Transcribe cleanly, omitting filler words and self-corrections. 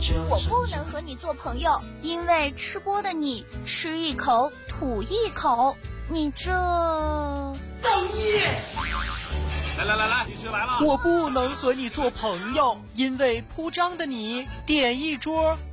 我不能和你做朋友，因为吃播的你吃一口吐一口，你这造孽！来，律师来了。 我不能和你做朋友，因为铺张的你点一桌